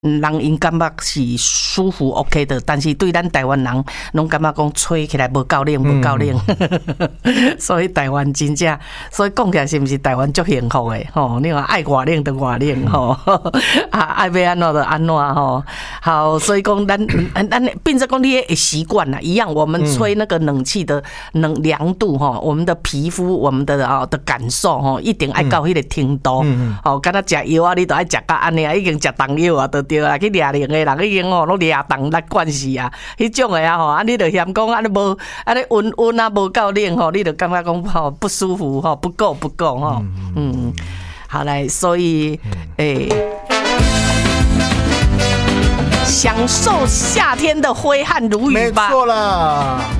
人因感觉是舒服 OK 的，但是对咱台湾人拢感觉讲吹起来无够冷，无够冷，所以台湾真正，所以讲起来是毋是台湾足幸福的吼？你话爱偌冷就偌冷吼，爱要安怎就安怎吼。好，所以讲咱变成讲你也习惯了，一样，我们吹那个冷气的凉度吼，我们的皮肤，我们的的感受吼，一定爱到迄个程度。哦，敢若食药啊，你都爱食到安尼啊，已经食重药啊，对啊，去掠冷的人已经吼，拢掠重力惯死啊，迄种的啊吼，啊你就嫌讲安尼无安尼温啊无够冷吼，你就感觉讲吼不舒服吼，不够吼，好来，所以享受夏天的挥汗如雨吧。 没错了。